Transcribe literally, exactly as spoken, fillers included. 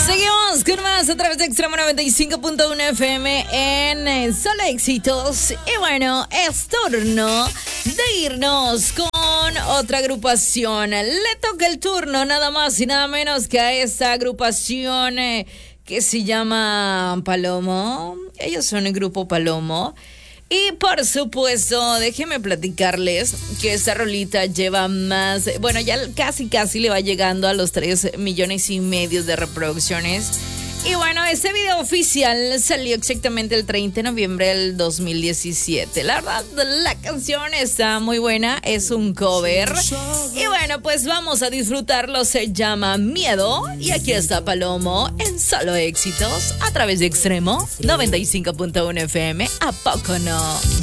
Seguimos con más a través de Extremo noventa y cinco punto uno F M en Solo Éxitos. Y bueno, es turno de irnos con otra agrupación. Le toca el turno nada más y nada menos que a esta agrupación eh, que se llama Palomo. Ellos son el grupo Palomo. Y por supuesto, déjenme platicarles que esta rolita lleva más, bueno, ya casi casi le va llegando a los tres millones y medio de reproducciones. Y bueno, este video oficial salió exactamente el treinta de noviembre del dos mil diecisiete. La verdad, la canción está muy buena, es un cover. Y bueno, pues vamos a disfrutarlo, se llama Miedo. Y aquí está Palomo en Solo Éxitos a través de Extremo noventa y cinco punto uno F M. ¿A poco no?